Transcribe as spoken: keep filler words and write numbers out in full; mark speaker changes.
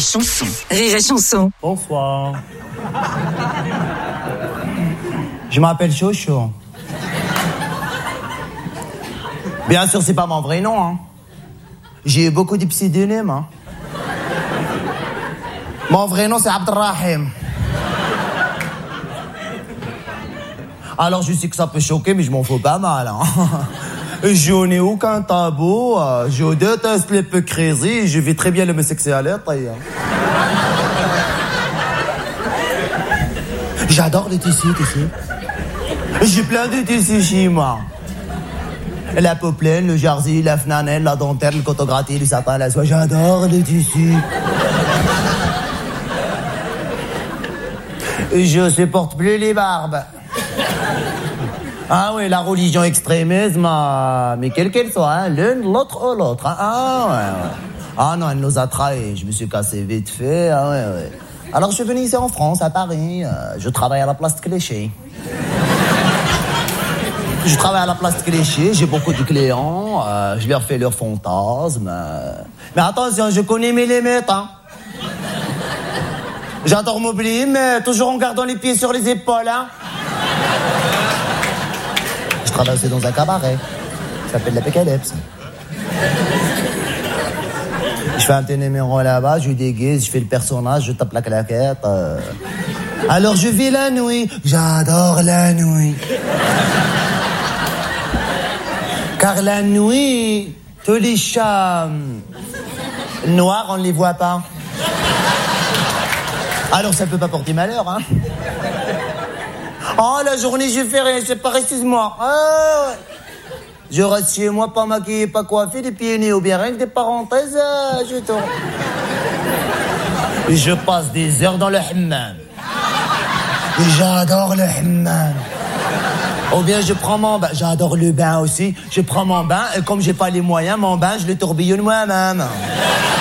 Speaker 1: chanson. Rire et chanson.
Speaker 2: Bonsoir. Je m'appelle Chocho. Bien sûr, c'est pas mon vrai nom, hein. J'ai eu beaucoup de pseudonymes, hein. Mon vrai nom, c'est Abdelrahim. Alors, je sais que ça peut choquer, mais je m'en fous pas mal, hein. Je n'ai aucun tabou, je déteste l'hypocrisie, je vis très bien l'homosexualité. J'adore les tissus, tu sais. J'ai plein de tissus chez moi. La poplène, le jersey, la flanelle, la dentelle, le coton gratté, le satin, la soie. J'adore les tissus. Je supporte plus les barbes. Ah oui, la religion extrémisme, euh, mais quelle qu'elle soit, hein, l'une, l'autre ou l'autre. Hein, ah ouais, ouais. Ah non, elle nous a trahis. Je me suis cassé vite fait. Ah ouais, ouais. Alors je suis venu ici en France, à Paris. Euh, je travaille à la place de Clichy. Je travaille à la place de Clichy, j'ai beaucoup de clients, euh, je leur fais leurs fantasmes. Euh... Mais attention, je connais mes limites, hein. J'adore m'oublier, mais toujours en gardant les pieds sur les épaules, hein. Je travaille aussi dans un cabaret. Ça s'appelle l'Apocalypse. Je fais un petit numéro là-bas, je déguise, je fais le personnage, je tape la claquette. Euh... Alors je vis la nuit. J'adore la nuit. Car la nuit, tous les chats noirs, on ne les voit pas. Alors ça ne peut pas porter malheur, hein. Oh, la journée, je fais rien, c'est pas excuse-moi. Ah, ouais. Je reste chez moi, pas maquillé, pas coiffé, des pieds nés ou bien rien que des parenthèses, euh, je tourne. Je passe des heures dans le hammam. J'adore le hammam. Ou bien je prends mon bain, j'adore le bain aussi. Je prends mon bain, et comme j'ai pas les moyens, mon bain, je le tourbillonne moi-même.